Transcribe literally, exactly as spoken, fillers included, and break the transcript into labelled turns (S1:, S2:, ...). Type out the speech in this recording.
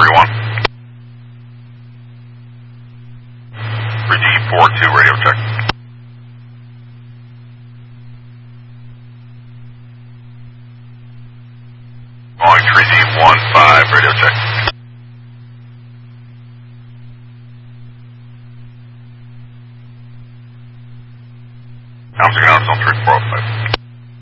S1: three one. three D four two, radio check. Calling three D one five, radio check. Bouncing out on three four five.